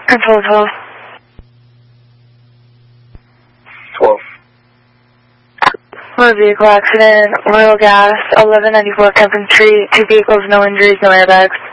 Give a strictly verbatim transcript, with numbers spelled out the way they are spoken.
Control twelve. twelve. Motor vehicle accident, Royal Gas, eleven ninety-four Kempton Street, two vehicles, no injuries, no airbags.